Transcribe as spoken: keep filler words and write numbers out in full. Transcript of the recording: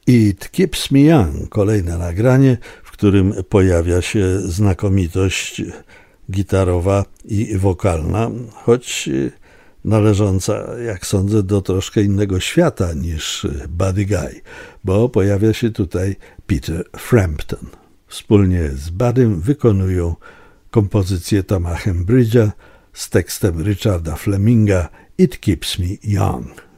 It Keeps Me Young, kolejne nagranie, w którym pojawia się znakomitość gitarowa i wokalna, choć należąca, jak sądzę, do troszkę innego świata niż Buddy Guy, bo pojawia się tutaj Peter Frampton. Wspólnie z Buddym wykonują kompozycję Toma Hembridge'a z tekstem Richarda Fleminga It Keeps Me Young.